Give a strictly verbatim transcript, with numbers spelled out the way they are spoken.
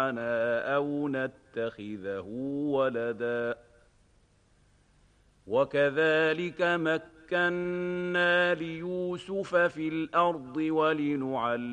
معنا أو نتخذه ولدا وكذلك مكنا ليوسف في الأرض ولنعلمه